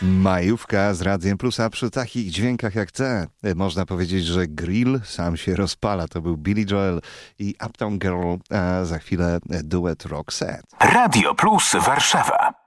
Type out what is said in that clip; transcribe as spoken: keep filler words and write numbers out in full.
Majówka z Radiem Plus, a przy takich dźwiękach jak te można powiedzieć, że grill sam się rozpala. To był Billy Joel i Uptown Girl, a za chwilę duet Roxette. Radio Plus Warszawa.